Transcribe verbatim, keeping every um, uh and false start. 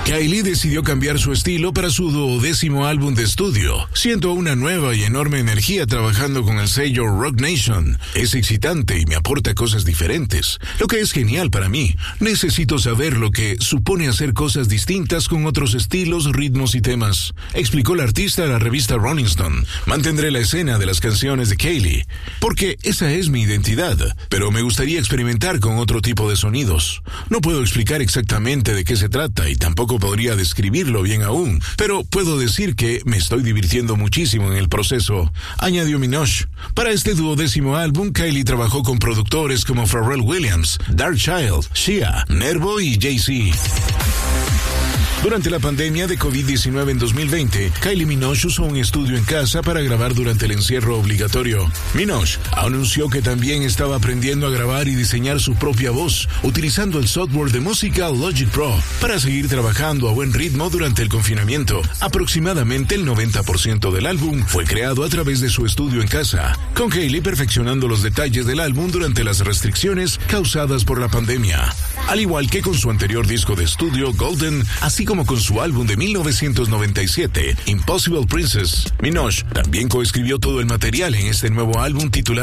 Kylie decidió cambiar su estilo para su duodécimo álbum de estudio. Siento una nueva y enorme energía trabajando con el sello Roc Nation. Es excitante y me aporta cosas diferentes, lo que es genial para mí. Necesito saber lo que supone hacer cosas distintas con otros estilos, ritmos y temas, explicó la artista a la revista Rolling Stone. Mantendré la escena de las canciones de Kylie, porque esa es mi identidad, pero me gustaría experimentar con otro tipo de sonidos. No puedo explicar exactamente de qué se trata y tampoco podría describirlo bien aún, pero puedo decir que me estoy divirtiendo muchísimo en el proceso, añadió Minogue. Para este duodécimo álbum, Kylie trabajó con productores como Pharrell Williams, Darkchild, Sia, Nervo y Jay-Z. Durante la pandemia de COVID diecinueve en dos mil veinte, Kylie Minogue usó un estudio en casa para grabar durante el encierro obligatorio. Minogue anunció que también estaba aprendiendo a grabar y diseñar su propia voz, utilizando el software de música Logic Pro, para seguir trabajando a buen ritmo durante el confinamiento. Aproximadamente el noventa por ciento del álbum fue creado a través de su estudio en casa, con Kylie perfeccionando los detalles del álbum durante las restricciones causadas por la pandemia. Al igual que con su anterior disco de estudio, Golden, así como con su álbum de mil novecientos noventa y siete, Impossible Princess, Minogue también coescribió todo el material en este nuevo álbum titulado